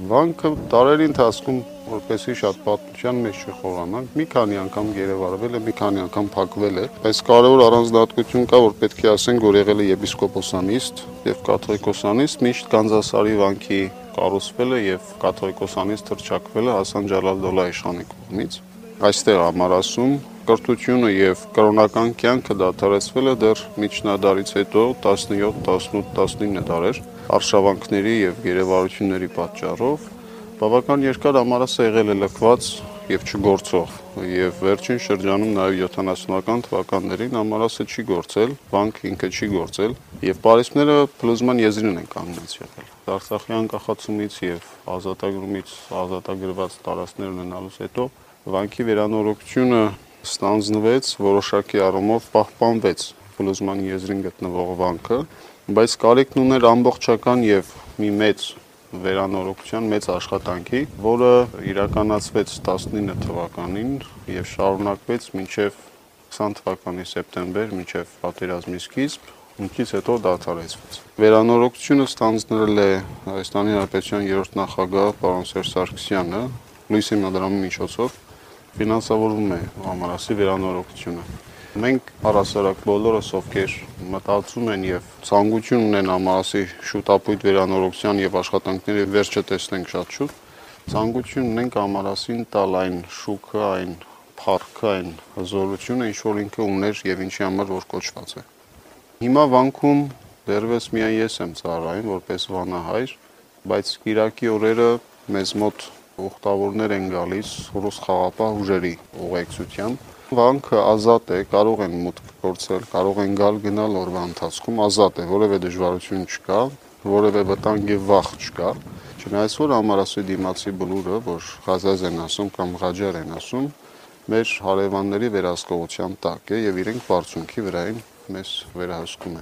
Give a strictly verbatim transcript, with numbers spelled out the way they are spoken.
Վանքը տարերի ընթացքում որպեսզի շատ պատմության մեջ չխորանանք, մի քանի անգամ գերեվարվել է, մի քանի անգամ փակվել է, բայց կարևոր առանձնահատկություն կա, որ պետք է ասենք, որ եղել է եպիսկոպոսանիստ եւ կաթողիկոսանիստ, միշտ Գանձասարի վանքի կառուցվել է եւ կաթողիկոսանիստ հռչակվել է Հասան Ջալալ-Դոլա իշխանի կողմից։ Այստեղ ամառասում կրթությունը եւ կրոնական կյանքը դադարեցվել է դեռ միջնադարից հետո տասնյոթ, տասնութ, տասնինը դարեր արշավանքների եւ գերեվարությունների պատճառով բավական երկար ամառասը եղել է լքված եւ չգործող եւ վերջին շրջանում նաեւ յոթանասունական թվականներին ամառասը չի գործել, վանքը ինքը չի գործել եւ պարիսպները փլուզման եզրին են կանգնած եղել։ Արցախի անկախացումից եւ ազատագրումից ազատագրված տարածքներ ունենալուց հետո վանքի վերանորոգությունը ստանձնվեց, որոշակի առումով պահպանվեց փլուզման եզրին գտնվող վանքը, բայց կարիքն ուներ ամբողջական եւ մի մեծ վերանորոգության, մեծ աշխատանքի, որը իրականացվեց տասնինը թվականին եւ շարունակվեց մինչեւ քսան թվականի սեպտեմբեր, մինչեւ պատերազմի սկիզբ, ինքից հետո դադարեցվեց։ Վերանորոգությունը ստանձնել է Հայաստանի Հանրապետության երրորդ նախագահ պարոն Սերժ Սարգսյանը, լույս հիմնադրամի միջոցով ֆինանսավորվում է ամառասի վերանորոգությունը։ Մենք առհասարակ բոլորս, ովքեր մտածում են եւ ցանկություն ունեն ամառասի շուտապույտ վերանորոգության եւ աշխատանքների վերջը տեսնենք շատ շուտ, ցանկություն ունենք ամառասին տալ այն շուքը, այն փառքը, այն հզորությունը, ինչ որ ինքը ուներ եւ ինչի համար որ կոչված է։ Հիմա վանքում դեռևս միայն ես եմ ծառայում որպես վանահայր, բայց Կիրակի օրերը մեզ մոտ ուխտավորներ են գալիս ռուս խաղապահ ուժերի ուղեկցությամբ։ Վանքը ազատ է, կարող են մուտք գործել, կարող են գալ գնալ օրվա ընթացքում, ազատ է, որևէ դժվարություն չկա, որևէ վտանգ եւ վախ չկա։ Չնայած որ ամառասի դիմացի բլուրը, որ Ղազազ են ասում կամ Ղաջար են ասում, մեր հարևանների վերահսկողության տակ է եւ իրենք բարձունքի վրային մեզ վերահսկում են։